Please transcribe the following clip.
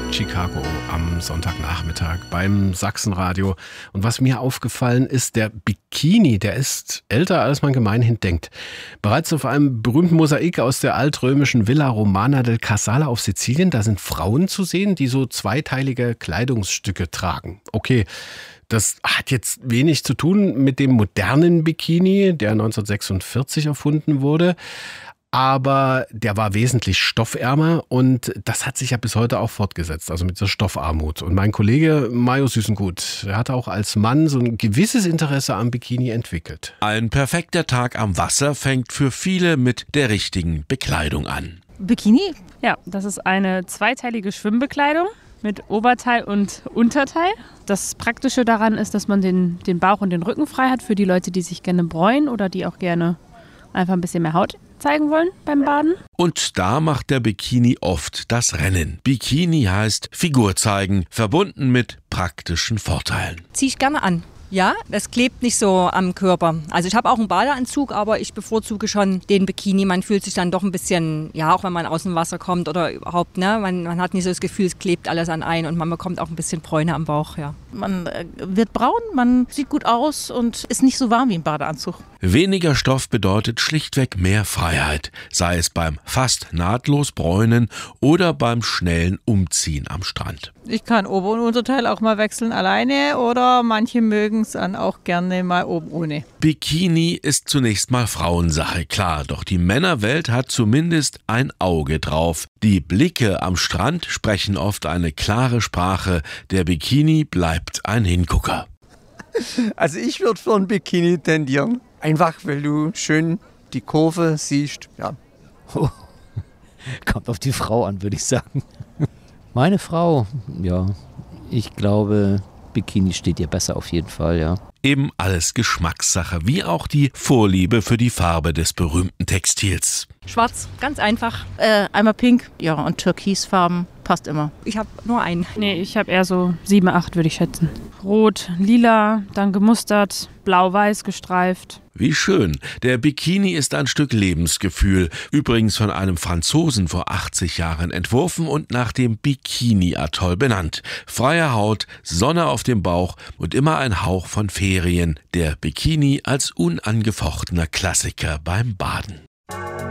Chicago am Sonntagnachmittag beim Sachsenradio. Und was mir aufgefallen ist, der Bikini, der ist älter, als man gemeinhin denkt. Bereits auf einem berühmten Mosaik aus der altrömischen Villa Romana del Casale auf Sizilien, da sind Frauen zu sehen, die so zweiteilige Kleidungsstücke tragen. Okay, das hat jetzt wenig zu tun mit dem modernen Bikini, der 1946 erfunden wurde. Aber der war wesentlich stoffärmer und das hat sich ja bis heute auch fortgesetzt, also mit dieser Stoffarmut. Und mein Kollege Mayo Süßengut, der hat auch als Mann so ein gewisses Interesse am Bikini entwickelt. Ein perfekter Tag am Wasser fängt für viele mit der richtigen Bekleidung an. Bikini? Ja, das ist eine zweiteilige Schwimmbekleidung mit Oberteil und Unterteil. Das Praktische daran ist, dass man den Bauch und den Rücken frei hat für die Leute, die sich gerne bräunen oder die auch gerne einfach ein bisschen mehr Haut zeigen wollen beim Baden. Und da macht der Bikini oft das Rennen. Bikini heißt Figur zeigen, verbunden mit praktischen Vorteilen. Ziehe ich gerne an. Ja, das klebt nicht so am Körper. Also ich habe auch einen Badeanzug, aber ich bevorzuge schon den Bikini. Man fühlt sich dann doch ein bisschen, ja, auch wenn man aus dem Wasser kommt oder überhaupt, ne, man hat nicht so das Gefühl, es klebt alles an ein und man bekommt auch ein bisschen Bräune am Bauch, ja. Man wird braun, man sieht gut aus und ist nicht so warm wie im Badeanzug. Weniger Stoff bedeutet schlichtweg mehr Freiheit, sei es beim fast nahtlos Bräunen oder beim schnellen Umziehen am Strand. Ich kann Ober- und Unterteil auch mal wechseln alleine oder manche mögen es dann auch gerne mal oben ohne. Bikini ist zunächst mal Frauensache, klar, doch die Männerwelt hat zumindest ein Auge drauf. Die Blicke am Strand sprechen oft eine klare Sprache, der Bikini bleibt ein Hingucker. Also ich würde für ein Bikini tendieren, einfach weil du schön die Kurve siehst. Ja. Oh. Kommt auf die Frau an, würde ich sagen. Meine Frau, ja, ich glaube, Bikini steht ihr besser auf jeden Fall, ja. Eben alles Geschmackssache, wie auch die Vorliebe für die Farbe des berühmten Textils. Schwarz, ganz einfach. Einmal pink, ja, und türkisfarben, passt immer. Ich habe nur einen. Nee, ich habe eher so 7, 8 würde ich schätzen. Rot, lila, dann gemustert, blau-weiß gestreift. Wie schön. Der Bikini ist ein Stück Lebensgefühl. Übrigens von einem Franzosen vor 80 Jahren entworfen und nach dem Bikini-Atoll benannt. Freie Haut, Sonne auf dem Bauch und immer ein Hauch von Ferien. Der Bikini als unangefochtener Klassiker beim Baden.